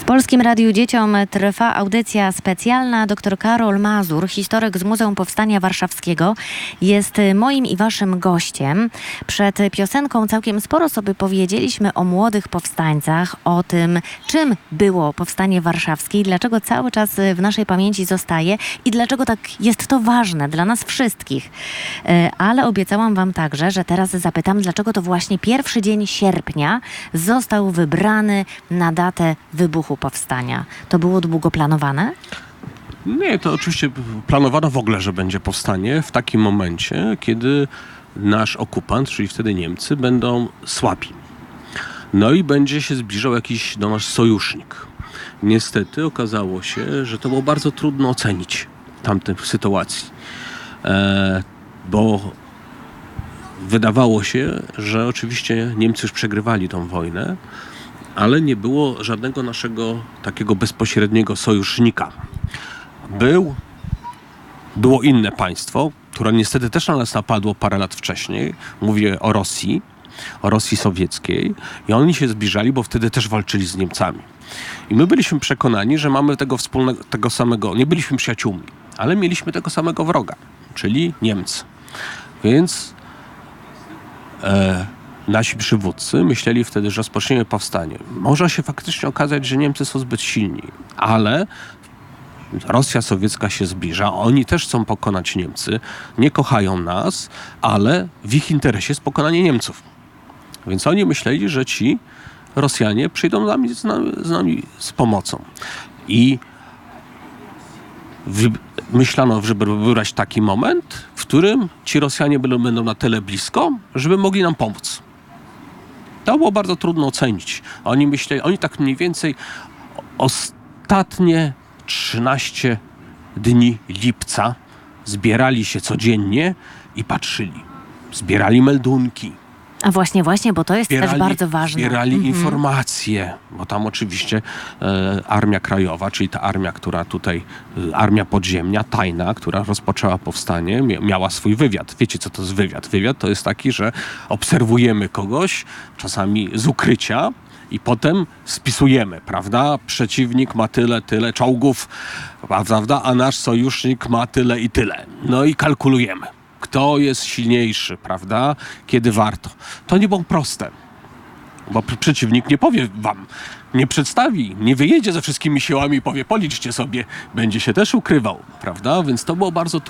W Polskim Radiu Dzieciom trwa audycja specjalna. Dr Karol Mazur, historyk z Muzeum Powstania Warszawskiego, jest moim i waszym gościem. Przed piosenką całkiem sporo sobie powiedzieliśmy o młodych powstańcach, o tym, czym było Powstanie Warszawskie i dlaczego cały czas w naszej pamięci zostaje i dlaczego tak jest to ważne dla nas wszystkich. Ale obiecałam wam także, że teraz zapytam, dlaczego to właśnie pierwszy dzień sierpnia został wybrany na datę wybuchu powstania. To było długo planowane? Nie, to oczywiście planowano w ogóle, że będzie powstanie w takim momencie, kiedy nasz okupant, czyli wtedy Niemcy, będą słabi. No i będzie się zbliżał jakiś do nas sojusznik. Niestety okazało się, że to było bardzo trudno ocenić w tamtej sytuacji. Bo wydawało się, że oczywiście Niemcy już przegrywali tą wojnę, ale nie było żadnego naszego takiego bezpośredniego sojusznika. Było inne państwo, które niestety też na nas napadło parę lat wcześniej. Mówię o Rosji sowieckiej. I oni się zbliżali, bo wtedy też walczyli z Niemcami. I my byliśmy przekonani, że mamy tego samego, nie byliśmy przyjaciółmi, ale mieliśmy tego samego wroga, czyli Niemcy. Więc nasi przywódcy myśleli wtedy, że rozpoczniemy powstanie. Może się faktycznie okazać, że Niemcy są zbyt silni, ale Rosja sowiecka się zbliża, oni też chcą pokonać Niemcy, nie kochają nas, ale w ich interesie jest pokonanie Niemców. Więc oni myśleli, że ci Rosjanie przyjdą z nami z pomocą. I myślano, żeby wybrać taki moment, w którym ci Rosjanie będą na tyle blisko, żeby mogli nam pomóc. To było bardzo trudno ocenić. Oni tak mniej więcej ostatnie 13 dni lipca zbierali się codziennie i patrzyli. Zbierali meldunki. A właśnie, bo to jest też bardzo ważne. Zbierali informacje, bo tam oczywiście Armia Krajowa, czyli ta armia, która tutaj, armia podziemna, tajna, która rozpoczęła powstanie, miała swój wywiad. Wiecie, co to jest wywiad? Wywiad to jest taki, że obserwujemy kogoś, czasami z ukrycia, i potem spisujemy, prawda? Przeciwnik ma tyle czołgów, prawda? A nasz sojusznik ma tyle i tyle. No i kalkulujemy. Kto jest silniejszy, prawda? Kiedy warto. To nie było proste, bo przeciwnik nie powie wam, nie przedstawi, nie wyjedzie ze wszystkimi siłami i powie, policzcie sobie, będzie się też ukrywał, prawda? Więc to było bardzo trudne.